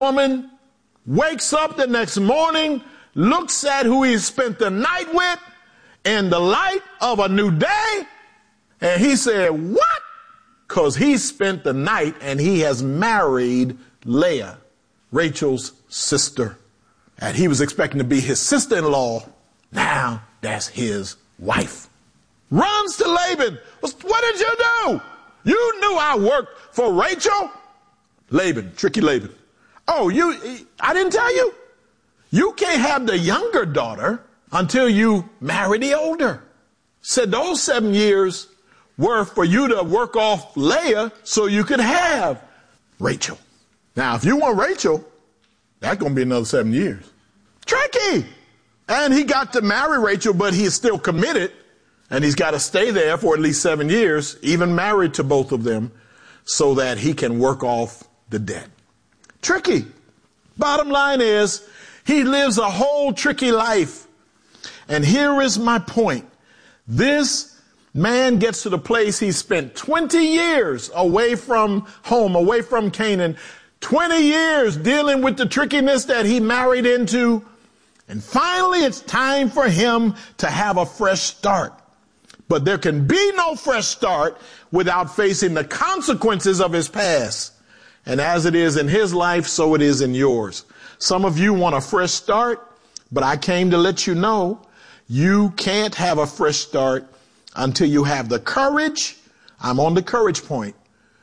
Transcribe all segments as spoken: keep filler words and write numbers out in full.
woman wakes up the next morning, looks at who he spent the night with in the light of a new day, and he said, what? Because he spent the night and he has married Leah, Rachel's sister. And he was expecting to be his sister-in-law. Now that's his wife. Runs to Laban. What did you do? You knew I worked for Rachel? Laban, tricky Laban. Oh, you, I didn't tell you? You can't have the younger daughter until you marry the older. Said those seven years were for you to work off Leah so you could have Rachel. Now, if you want Rachel, that's going to be another seven years. Tricky. And he got to marry Rachel, but he is still committed, and he's got to stay there for at least seven years, even married to both of them, so that he can work off the debt. Tricky. Bottom line is, he lives a whole tricky life. And here is my point. This man gets to the place he spent twenty years away from home, away from Canaan, twenty years dealing with the trickiness that he married into. And finally, it's time for him to have a fresh start. But there can be no fresh start without facing the consequences of his past. And as it is in his life, so it is in yours. Some of you want a fresh start, but I came to let you know you can't have a fresh start until you have the courage, I'm on the courage point,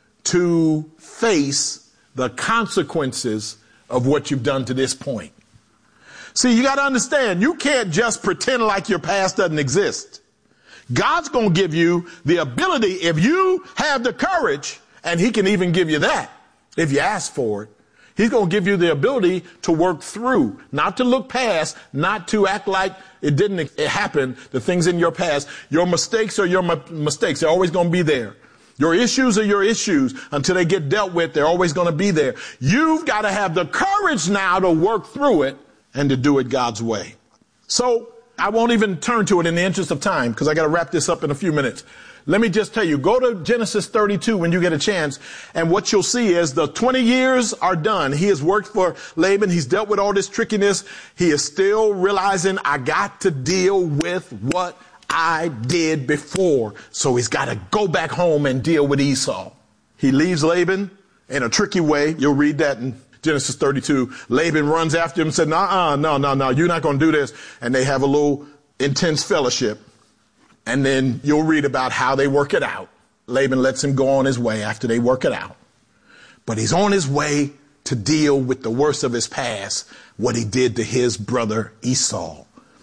to face the consequences of what you've done to this point. See, you got to understand, you can't just pretend like your past doesn't exist. God's going to give you the ability, if you have the courage, and he can even give you that if you ask for it. He's going to give you the ability to work through, not to look past, not to act like it didn't happen, the things in your past. Your mistakes are your mi- mistakes. They're always going to be there. Your issues are your issues. Until they get dealt with, they're always going to be there. You've got to have the courage now to work through it and to do it God's way. So I won't even turn to it in the interest of time, because I got to wrap this up in a few minutes. Let me just tell you, go to Genesis thirty-two when you get a chance, and what you'll see is the twenty years are done. He has worked for Laban. He's dealt with all this trickiness. He is still realizing, I got to deal with what I did before. So he's got to go back home and deal with Esau. He leaves Laban in a tricky way. You'll read that in Genesis thirty-two. Laban runs after him and said, no, no, no, no, you're not going to do this. And they have a little intense fellowship. And then you'll read about how they work it out. Laban lets him go on his way after they work it out. But he's on his way to deal with the worst of his past, what he did to his brother Esau.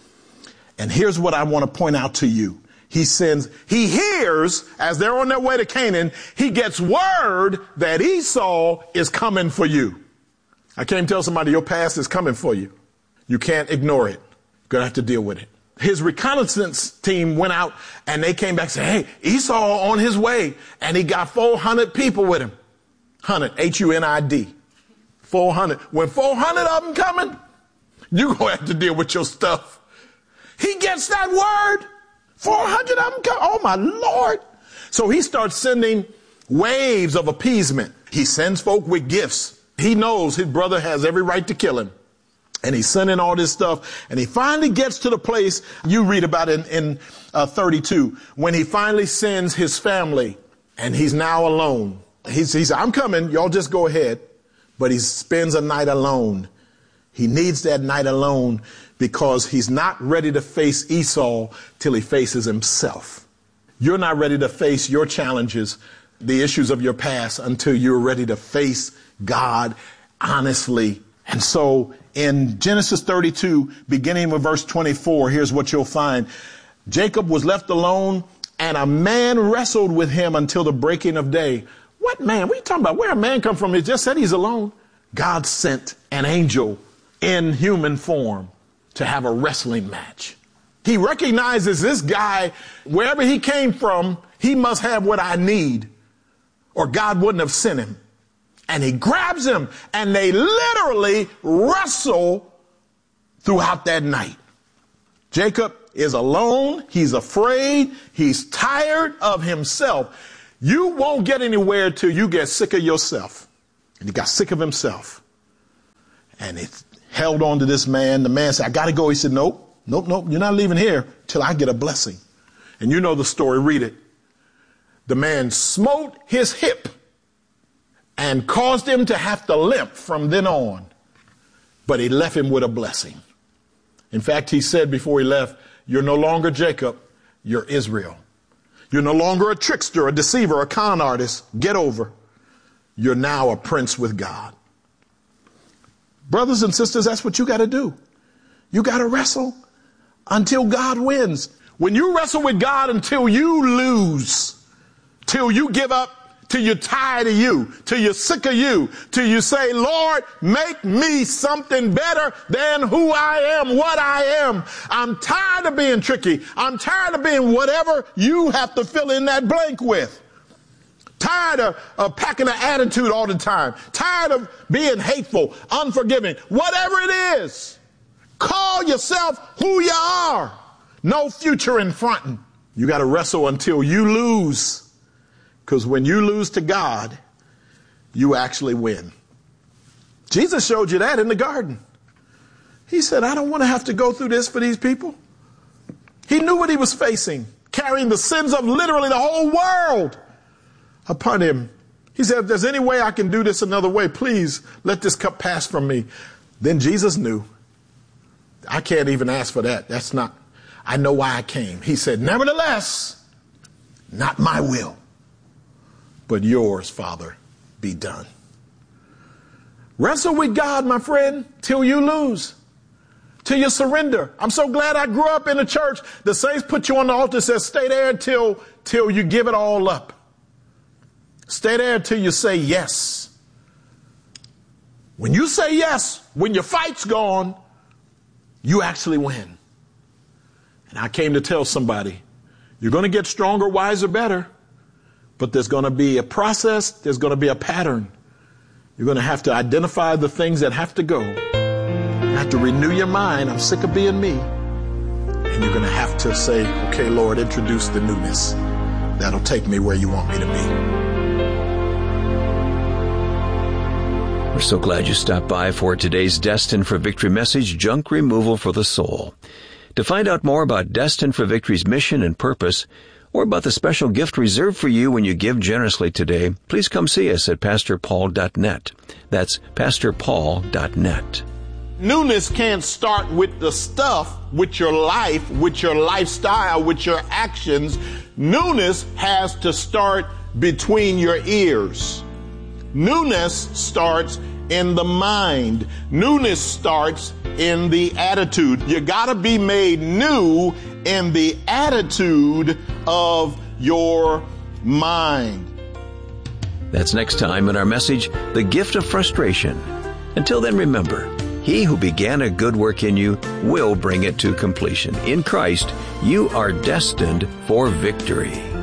And here's what I want to point out to you. He sends, he hears, as they're on their way to Canaan, he gets word that Esau is coming for you. I can't tell somebody your past is coming for you. You can't ignore it. You're going to have to deal with it. His reconnaissance team went out and they came back and said, hey, Esau on his way. And he got four hundred people with him. one hundred, H U N I D. four hundred. When four hundred of them coming, you're going to have to deal with your stuff. He gets that word. four hundred of them come. Oh, my Lord. So he starts sending waves of appeasement. He sends folk with gifts. He knows his brother has every right to kill him. And he's sending all this stuff. And he finally gets to the place you read about in, in uh, thirty-two, when he finally sends his family and he's now alone. He's, he's, I'm coming. Y'all just go ahead. But he spends a night alone. He needs that night alone because he's not ready to face Esau till he faces himself. You're not ready to face your challenges, the issues of your past, until you're ready to face God honestly. And so in Genesis thirty-two, beginning with verse twenty-four, here's what you'll find. Jacob was left alone, and a man wrestled with him until the breaking of day. What man? What are you talking about? Where a man come from? He just said he's alone. God sent an angel in human form to have a wrestling match. He recognizes this guy, wherever he came from, he must have what I need, or God wouldn't have sent him. And he grabs him, and they literally wrestle throughout that night. Jacob is alone. He's afraid. He's tired of himself. You won't get anywhere till you get sick of yourself. And he got sick of himself. And it held on to this man. The man said, I got to go. He said, nope, nope, nope. You're not leaving here till I get a blessing. And you know the story. Read it. The man smote his hip and caused him to have to limp from then on. But he left him with a blessing. In fact, he said before he left, you're no longer Jacob, you're Israel. You're no longer a trickster, a deceiver, a con artist. Get over. You're now a prince with God. Brothers and sisters, that's what you got to do. You got to wrestle until God wins. When you wrestle with God until you lose, till you give up, till you're tired of you, till you're sick of you, till you say, Lord, make me something better than who I am, what I am. I'm tired of being tricky. I'm tired of being whatever you have to fill in that blank with. Tired of, of packing an attitude all the time. Tired of being hateful, unforgiving, whatever it is. Call yourself who you are. No future in fronting. You got to wrestle until you lose. Because when you lose to God, you actually win. Jesus showed you that in the garden. He said, I don't want to have to go through this for these people. He knew what he was facing, carrying the sins of literally the whole world upon him. He said, if there's any way I can do this another way, please let this cup pass from me. Then Jesus knew, I can't even ask for that. That's not, I know why I came. He said, nevertheless, not my will, but yours, Father, be done. Wrestle with God, my friend, till you lose, till you surrender. I'm so glad I grew up in the church. The saints put you on the altar, says stay there until, till you give it all up. Stay there until you say yes. When you say yes, when your fight's gone, you actually win. And I came to tell somebody, you're going to get stronger, wiser, better. But there's going to be a process. There's going to be a pattern. You're going to have to identify the things that have to go. You have to renew your mind. I'm sick of being me. And you're going to have to say, okay, Lord, introduce the newness that'll take me where you want me to be. We're so glad you stopped by for today's Destined for Victory message, Junk Removal for the Soul. To find out more about Destined for Victory's mission and purpose, or about the special gift reserved for you when you give generously today, please come see us at pastor paul dot net. That's pastor paul dot net. Newness can't start with the stuff, with your life, with your lifestyle, with your actions. Newness has to start between your ears. Newness starts in the mind. Newness starts in the attitude. You gotta be made new in the attitude of your mind. That's next time in our message, The Gift of Frustration. Until then, remember, he who began a good work in you will bring it to completion. In Christ, you are destined for victory.